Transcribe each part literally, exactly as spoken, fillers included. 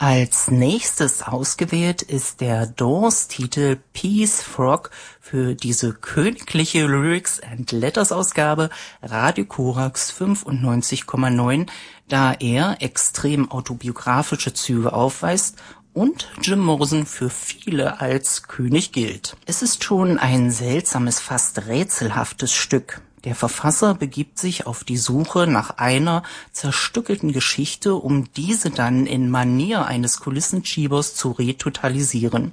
Als nächstes ausgewählt ist der Doors-Titel Peace Frog für diese königliche Lyrics and Letters Ausgabe Radio Korax fünfundneunzig Komma neun, da er extrem autobiografische Züge aufweist und Jim Morrison für viele als König gilt. Es ist schon ein seltsames, fast rätselhaftes Stück. Der Verfasser begibt sich auf die Suche nach einer zerstückelten Geschichte, um diese dann in Manier eines Kulissenschiebers zu retotalisieren.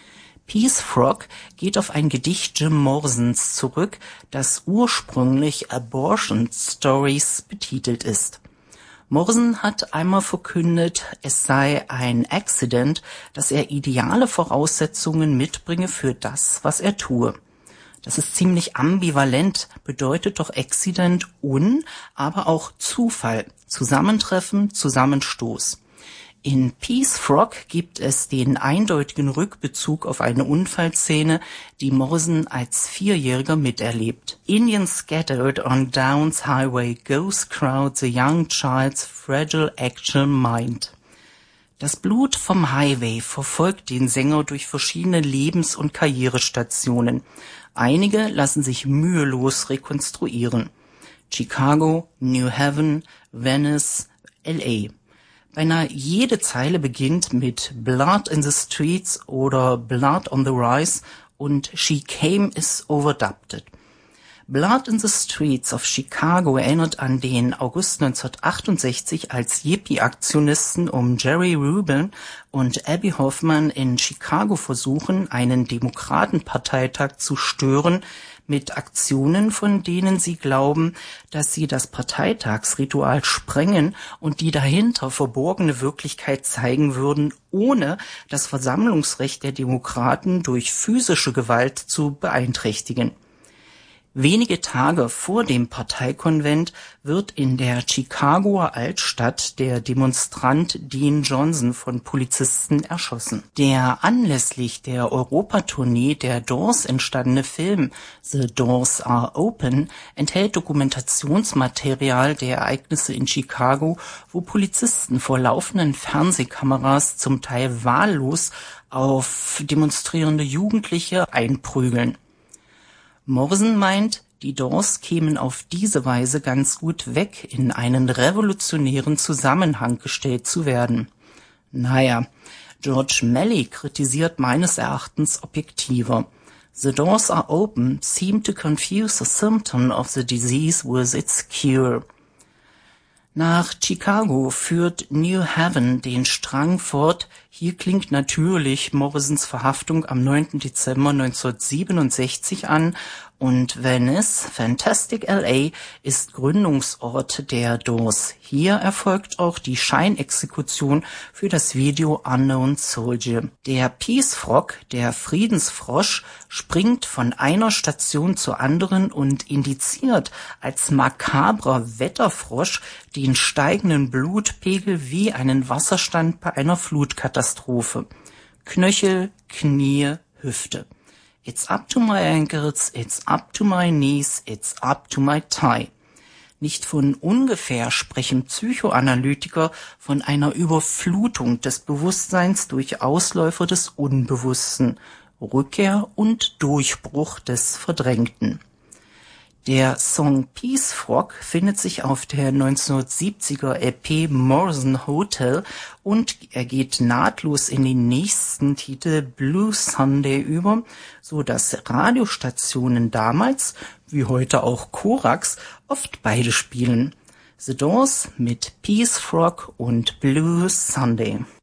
Peace Frog geht auf ein Gedicht Jim Morrisons zurück, das ursprünglich Abortion Stories betitelt ist. Morrison hat einmal verkündet, es sei ein Accident, dass er ideale Voraussetzungen mitbringe für das, was er tue. Das ist ziemlich ambivalent, bedeutet doch Accident Un, aber auch Zufall, Zusammentreffen, Zusammenstoß. In Peace Frog gibt es den eindeutigen Rückbezug auf eine Unfallszene, die Morrison als Vierjähriger miterlebt. Indians scattered on Downs Highway, ghost crowd the young child's fragile actual mind. Das Blut vom Highway verfolgt den Sänger durch verschiedene Lebens- und Karrierestationen. Einige lassen sich mühelos rekonstruieren. Chicago, New Haven, Venice, L A. Beinahe jede Zeile beginnt mit Blood in the Streets oder Blood on the Rise und She Came is overdubbed. Blood in the Streets of Chicago erinnert an den August neunzehnhundertachtundsechzig, als Hippie-Aktionisten um Jerry Rubin und Abby Hoffman in Chicago versuchen, einen Demokratenparteitag zu stören mit Aktionen, von denen sie glauben, dass sie das Parteitagsritual sprengen und die dahinter verborgene Wirklichkeit zeigen würden, ohne das Versammlungsrecht der Demokraten durch physische Gewalt zu beeinträchtigen. Wenige Tage vor dem Parteikonvent wird in der Chicagoer Altstadt der Demonstrant Dean Johnson von Polizisten erschossen. Der anlässlich der Europatournee der Doors entstandene Film The Doors Are Open enthält Dokumentationsmaterial der Ereignisse in Chicago, wo Polizisten vor laufenden Fernsehkameras zum Teil wahllos auf demonstrierende Jugendliche einprügeln. Morrison meint, die Doors kämen auf diese Weise ganz gut weg, in einen revolutionären Zusammenhang gestellt zu werden. Naja, George Melly kritisiert meines Erachtens objektiver. The doors are open seem to confuse the symptom of the disease with its cure. Nach Chicago führt New Haven den Strang fort. Hier klingt natürlich Morrisons Verhaftung am neunten Dezember neunzehnhundertsiebenundsechzig an und Venice, Fantastic L A, ist Gründungsort der Doors. Hier erfolgt auch die Scheinexekution für das Video Unknown Soldier. Der Peace Frog, der Friedensfrosch, springt von einer Station zur anderen und indiziert als makabrer Wetterfrosch den steigenden Blutpegel wie einen Wasserstand bei einer Flutkatastrophe. Knöchel, Knie, Hüfte. It's up to my ankles, it's up to my knees, it's up to my thigh. Nicht von ungefähr sprechen Psychoanalytiker von einer Überflutung des Bewusstseins durch Ausläufer des Unbewussten, Rückkehr und Durchbruch des Verdrängten. Der Song Peace Frog findet sich auf der neunzehnhundertsiebziger L P Morrison Hotel und er geht nahtlos in den nächsten Titel Blue Sunday über, so dass Radiostationen damals, wie heute auch Korax, oft beide spielen. The Doors mit Peace Frog und Blue Sunday.